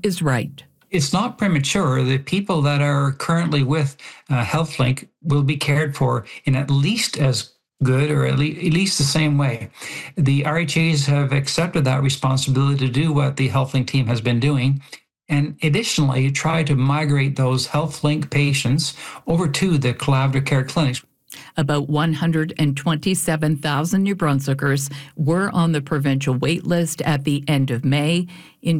is right. It's not premature. The people that are currently with HealthLink will be cared for in at least as good or at least the same way. The RHAs have accepted that responsibility to do what the HealthLink team has been doing, and additionally try to migrate those HealthLink patients over to the collaborative care clinics. About 127,000 New Brunswickers were on the provincial wait list at the end of May. In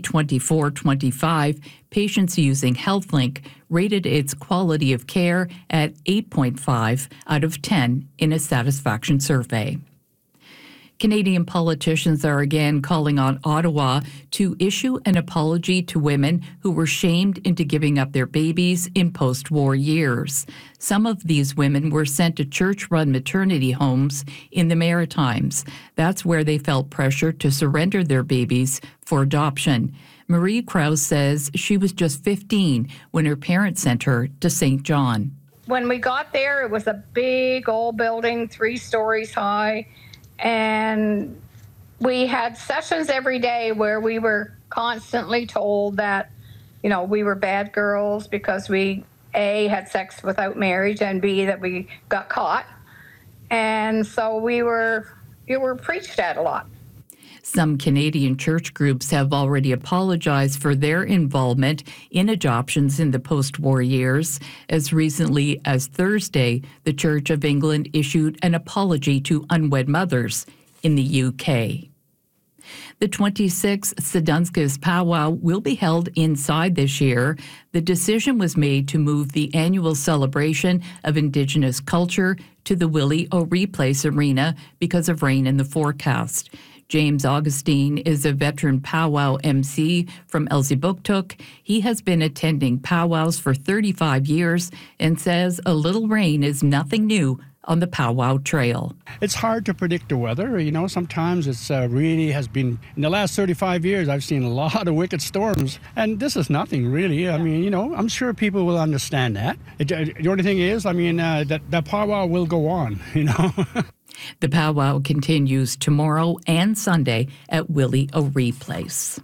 2024-25, patients using HealthLink rated its quality of care at 8.5 out of 10 in a satisfaction survey. Canadian politicians are again calling on Ottawa to issue an apology to women who were shamed into giving up their babies in post-war years. Some of these women were sent to church-run maternity homes in the Maritimes. That's where they felt pressure to surrender their babies for adoption. Marie Krause says she was just 15 when her parents sent her to St. John. When we got there, it was a big old building, 3 stories high. And we had sessions every day where we were constantly told that, you know, we were bad girls because we, A, had sex without marriage, and B, that we got caught. And so we were preached at a lot. Some Canadian church groups have already apologized for their involvement in adoptions in the post-war years. As recently as Thursday, the Church of England issued an apology to unwed mothers in the UK. The 26th Sedunskis Powwow will be held inside this year. The decision was made to move the annual celebration of Indigenous culture to the Willie O'Ree Place Arena because of rain in the forecast. James Augustine is a veteran powwow MC from Elsipogtog. He has been attending powwows for 35 years and says a little rain is nothing new on the powwow trail. It's hard to predict the weather. You know, sometimes it's really has been, in the last 35 years, I've seen a lot of wicked storms, and this is nothing really. I mean, you know, I'm sure people will understand that. The only thing is, I mean, that powwow will go on, you know. The powwow continues tomorrow and Sunday at Willie O'Ree Place.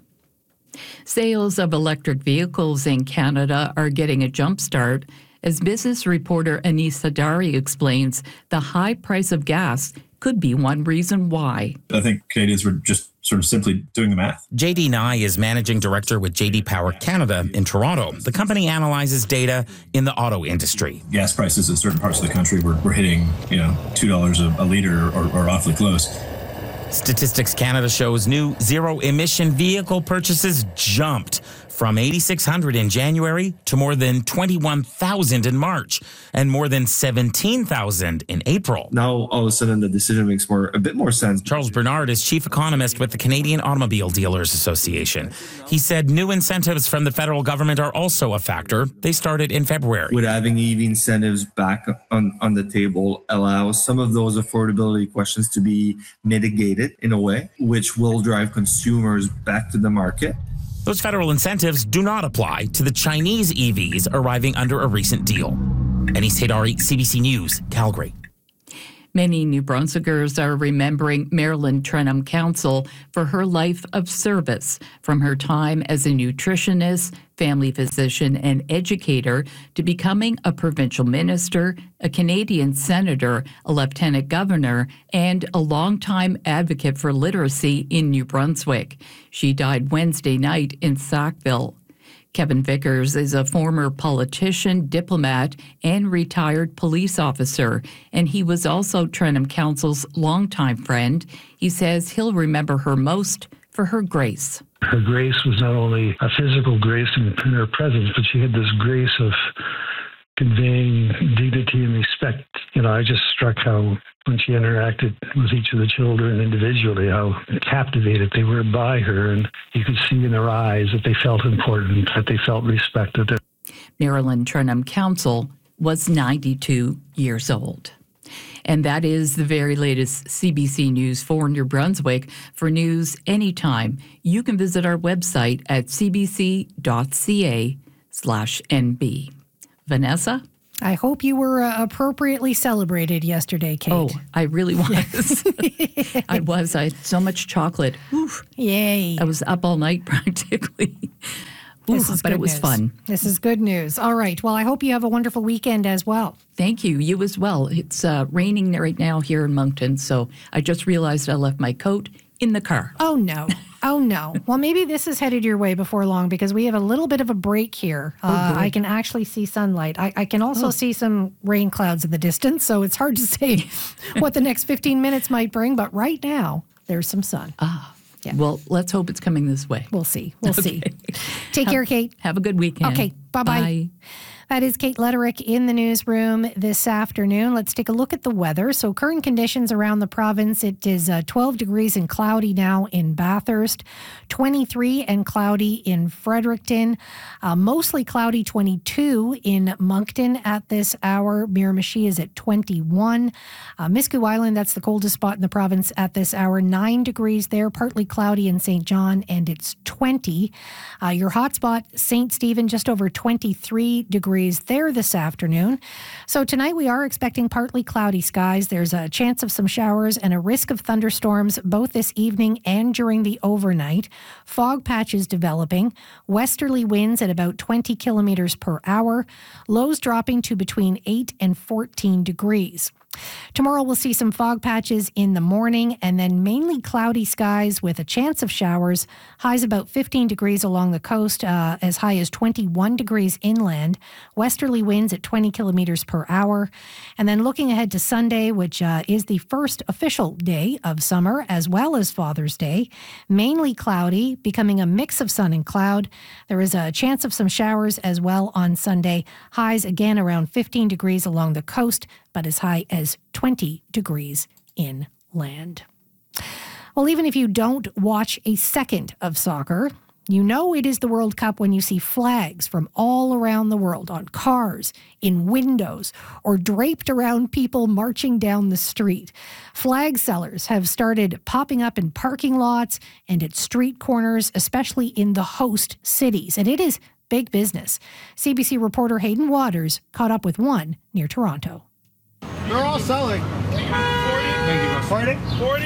Sales of electric vehicles in Canada are getting a jump start. As business reporter Anis Sadari explains, the high price of gas could be one reason why. I think Canadians were just sort of simply doing the math. JD Nye is managing director with JD Power Canada in Toronto. The company analyzes data in the auto industry. Gas prices in certain parts of the country were hitting, you know, $2 a liter or awfully close. Statistics Canada shows new zero-emission vehicle purchases jumped from 8,600 in January to more than 21,000 in March and more than 17,000 in April. Now, all of a sudden, the decision makes a bit more sense. Charles Bernard is chief economist with the Canadian Automobile Dealers Association. He said new incentives from the federal government are also a factor. They started in February. With having EV incentives back on the table allows some of those affordability questions to be mitigated in a way, which will drive consumers back to the market. Those federal incentives do not apply to the Chinese EVs arriving under a recent deal. Anis Haidari, CBC News, Calgary. Many New Brunswickers are remembering Marilyn Trenum Council for her life of service, from her time as a nutritionist, family physician, and educator to becoming a provincial minister, a Canadian senator, a lieutenant governor, and a longtime advocate for literacy in New Brunswick. She died Wednesday night in Sackville. Kevin Vickers is a former politician, diplomat, and retired police officer, and he was also Trenum Council's longtime friend. He says he'll remember her most for her grace. Her grace was not only a physical grace in her presence, but she had this grace of conveying dignity and respect. You know, I just struck how when she interacted with each of the children individually, how captivated they were by her. And you could see in their eyes that they felt important, that they felt respected. Marilyn Trenum Council was 92 years old. And that is the very latest CBC News for New Brunswick. For news anytime, you can visit our website at cbc.ca/nb. Vanessa? I hope you were appropriately celebrated yesterday, Kate. Oh, I really was. I was. I had so much chocolate. Oof. Yay. I was up all night practically. But it was fun. This is good news. All right. Well, I hope you have a wonderful weekend as well. Thank you. You as well. It's raining right now here in Moncton, so I just realized I left my coat in the car. Oh, no. Oh, no. Well, maybe this is headed your way before long because we have a little bit of a break here. I can actually see sunlight. I can also see some rain clouds in the distance, so it's hard to say what the next 15 minutes might bring. But right now, there's some sun. Yeah. Well, let's hope it's coming this way. We'll see. We'll see. Take care, Kate. Have a good weekend. Okay. Bye-bye. Bye. That is Kate Lederick in the newsroom this afternoon. Let's take a look at the weather. So current conditions around the province, it is 12 degrees and cloudy now in Bathurst, 23 and cloudy in Fredericton, mostly cloudy 22 in Moncton at this hour. Miramichi is at 21. Miscou Island, that's the coldest spot in the province at this hour, 9 degrees there, partly cloudy in St. John, and it's 20. Your hot spot, St. Stephen, just over 23 degrees there this afternoon. So tonight we are expecting partly cloudy skies. There's a chance of some showers and a risk of thunderstorms both this evening and during the overnight. Fog patches developing. Westerly winds at about 20 kilometers per hour. Lows dropping to between 8 and 14 degrees. Tomorrow we'll see some fog patches in the morning and then mainly cloudy skies with a chance of showers. Highs about 15 degrees along the coast, as high as 21 degrees inland. Westerly winds at 20 kilometers per hour. And then looking ahead to Sunday, which is the first official day of summer as well as Father's Day. Mainly cloudy, becoming a mix of sun and cloud. There is a chance of some showers as well on Sunday. Highs again around 15 degrees along the coast, but as high as 20 degrees inland. Well, even if you don't watch a second of soccer, you know it is the World Cup when you see flags from all around the world on cars, in windows, or draped around people marching down the street. Flag sellers have started popping up in parking lots and at street corners, especially in the host cities. And it is big business. CBC reporter Hayden Waters caught up with one near Toronto. They're all selling. 40?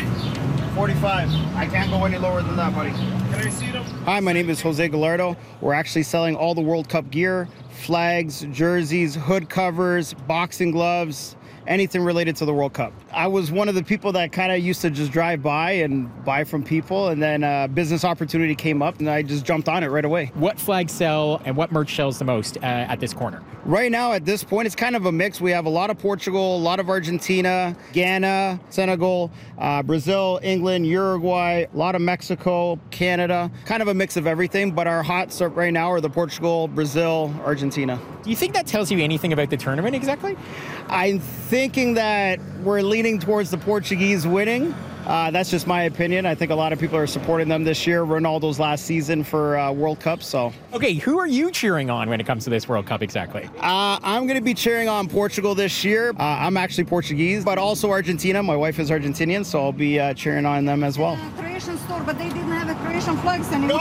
45. I can't go any lower than that, buddy. Can I see them? Hi, my name is Jose Gallardo. We're actually selling all the World Cup gear, flags, jerseys, hood covers, boxing gloves, anything related to the World Cup. I was one of the people that kind of used to just drive by and buy from people, and then a business opportunity came up and I just jumped on it right away. What flags sell and what merch sells the most at this corner? Right now, at this point, it's kind of a mix. We have a lot of Portugal, a lot of Argentina, Ghana, Senegal, Brazil, England, Uruguay, a lot of Mexico, Canada, kind of a mix of everything. But our hots right now are the Portugal, Brazil, Argentina. Do you think that tells you anything about the tournament exactly? I'm thinking that we're leaning towards the Portuguese winning. That's just my opinion. I think a lot of people are supporting them this year. Ronaldo's last season for World Cup, so. Okay, who are you cheering on when it comes to this World Cup exactly? I'm going to be cheering on Portugal this year. I'm actually Portuguese, but also Argentina. My wife is Argentinian, so I'll be cheering on them as well. Croatian store, but they didn't have a Croatian flags anymore. No?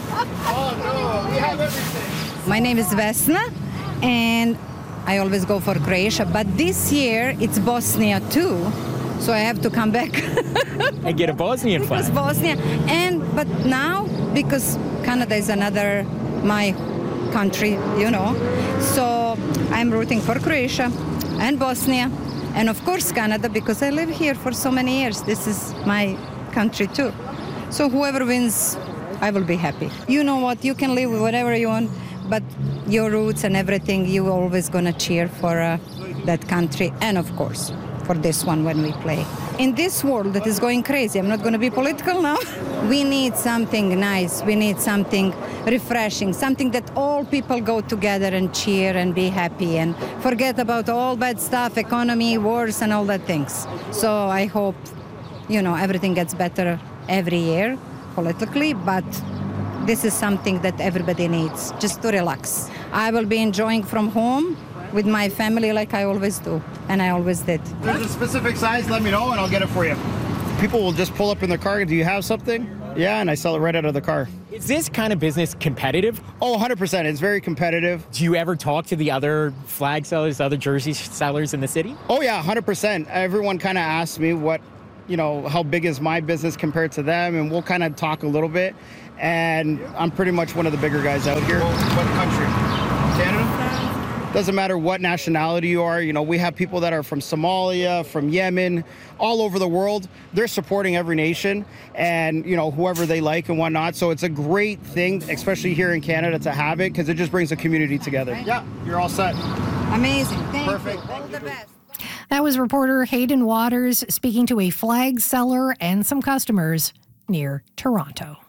Oh, no. We have everything. My name is Vesna, and I always go for Croatia, but this year it's Bosnia too. So I have to come back. And get a Bosnian flag. Because Bosnia. But now, because Canada is my country, you know. So I'm rooting for Croatia and Bosnia. And of course Canada, because I live here for so many years. This is my country too. So whoever wins, I will be happy. You know what, you can live whatever you want, but your roots and everything, you always gonna cheer for that country. And of course, for this one when we play. In this world that is going crazy, I'm not going to be political now. We need something nice. We need something refreshing, something that all people go together and cheer and be happy and forget about all bad stuff, economy, wars, and all that things. So I hope, everything gets better every year politically, but this is something that everybody needs, just to relax. I will be enjoying from home with my family like I always do, and I always did. If there's a specific size, let me know and I'll get it for you. People will just pull up in their car, do you have something? Yeah, and I sell it right out of the car. Is this kind of business competitive? Oh, 100%. It's very competitive. Do you ever talk to the other flag sellers, other jersey sellers in the city? Oh yeah, 100%. Everyone kind of asks me how big is my business compared to them, and we'll kind of talk a little bit. and I'm pretty much one of the bigger guys out here. What country? Canada? Doesn't matter what nationality you are. You know, we have people that are from Somalia, from Yemen, all over the world. They're supporting every nation and, you know, whoever they like and whatnot. So it's a great thing, especially here in Canada, to have it because it just brings the community together. Yeah, you're all set. Amazing. Perfect. All the best. That was reporter Hayden Waters speaking to a flag seller and some customers near Toronto.